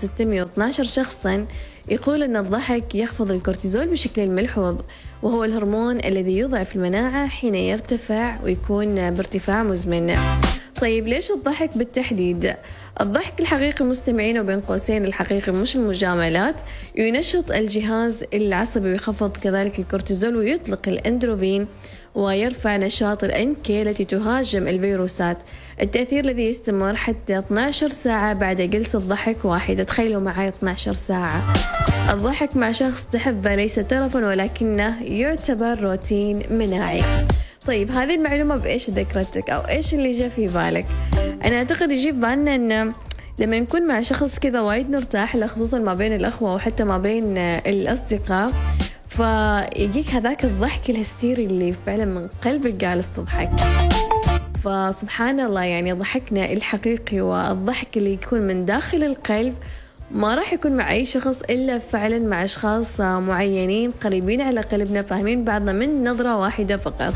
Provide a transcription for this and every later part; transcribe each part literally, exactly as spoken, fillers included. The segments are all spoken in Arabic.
ستمئة واثني عشر شخصاً يقول أن الضحك يخفض الكورتيزول بشكل ملحوظ، وهو الهرمون الذي يضعف المناعة حين يرتفع ويكون بارتفاع مزمن. طيب ليش الضحك بالتحديد؟ الضحك الحقيقي مستمعين وبين قوسين الحقيقي مش المجاملات ينشط الجهاز العصبي ويخفض كذلك الكورتيزول ويطلق الأندروفين ويرفع نشاط الأنكي التي تهاجم الفيروسات. التأثير الذي يستمر حتى اثنتي عشرة ساعة بعد جلسة ضحك واحدة. تخيلوا معي اثنتي عشرة ساعة. الضحك مع شخص تحبه ليس ترفا ولكنه يعتبر روتين مناعي. طيب هذه المعلومة بإيش ذكرتك أو إيش اللي جاء في بالك؟ أنا أعتقد يجيب بالنا أن لما نكون مع شخص كذا وايد نرتاح له، خصوصا ما بين الأخوة وحتى ما بين الأصدقاء، فيجيك هذاك الضحك الهستيري اللي فعلا من قلبك جالس تضحك. فسبحان الله يعني ضحكنا الحقيقي والضحك اللي يكون من داخل القلب ما راح يكون مع أي شخص إلا فعلا مع أشخاص معينين قريبين على قلبنا فاهمين بعضنا من نظرة واحدة فقط.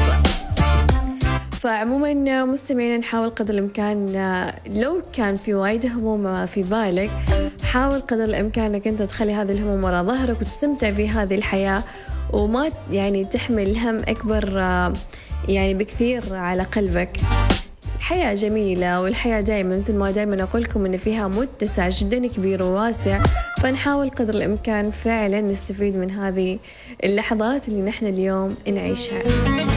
فعموما مستمعين نحاول قدر الإمكان لو كان في وايد هموم في بالك حاول قدر الإمكان أنك أنت تخلي هذه الهموم وراء ظهرك وتستمتع في هذه الحياة وما يعني تحمل هم أكبر يعني بكثير على قلبك. الحياة جميلة والحياة دائما مثل ما دائما أقول لكم إن فيها متسع جدا كبير وواسع، فنحاول قدر الإمكان فعلا نستفيد من هذه اللحظات اللي نحن اليوم نعيشها.